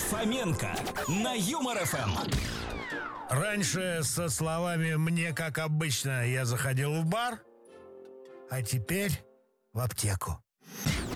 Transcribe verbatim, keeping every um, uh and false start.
Фоменко на Юмор ФМ. Раньше со словами «мне как обычно» я заходил в бар, а теперь в аптеку.